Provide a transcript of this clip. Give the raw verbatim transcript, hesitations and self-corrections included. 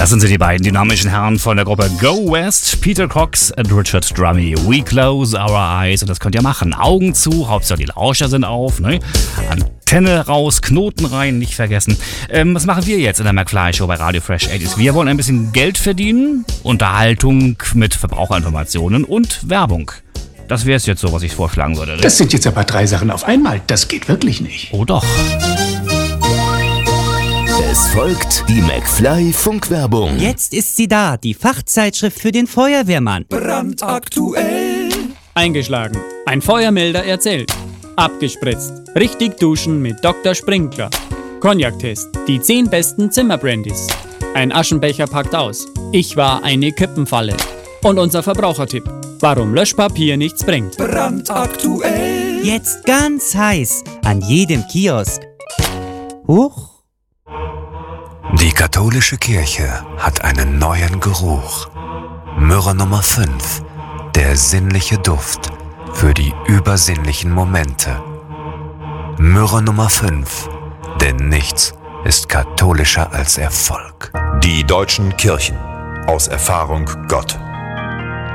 Das sind sie, die beiden dynamischen Herren von der Gruppe Go West, Peter Cox und Richard Drummie. We close our eyes. Und das könnt ihr machen. Augen zu, Hauptsache die Lauscher sind auf, ne? Antenne raus, Knoten rein, nicht vergessen. Ähm, was machen wir jetzt in der McFly Show bei Radio Fresh achtziger? Wir wollen ein bisschen Geld verdienen, Unterhaltung mit Verbraucherinformationen und Werbung. Das wäre es jetzt so, was ich vorschlagen würde. Ne? Das sind jetzt aber drei Sachen auf einmal. Das geht wirklich nicht. Oh doch. Es folgt die McFly-Funkwerbung. Jetzt ist sie da, die Fachzeitschrift für den Feuerwehrmann. Brandaktuell. Eingeschlagen. Ein Feuermelder erzählt. Abgespritzt. Richtig duschen mit Doktor Sprinkler. Cognac-Test. Die zehn besten Zimmerbrandys. Ein Aschenbecher packt aus. Ich war eine Kippenfalle. Und unser Verbrauchertipp. Warum Löschpapier nichts bringt. Brandaktuell. Jetzt ganz heiß. An jedem Kiosk. Huch. Die katholische Kirche hat einen neuen Geruch. Myrrhe Nummer fünf. Der sinnliche Duft für die übersinnlichen Momente. Myrrhe Nummer fünf. Denn nichts ist katholischer als Erfolg. Die deutschen Kirchen. Aus Erfahrung Gott.